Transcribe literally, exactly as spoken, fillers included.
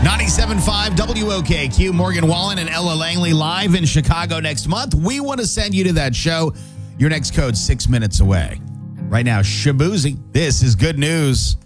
ninety-seven point five W O K Q, Morgan Wallen and Ella Langley live in Chicago next month. We want to send you to that show. Your next code's six minutes away. Right now, Shaboozey. This is good news.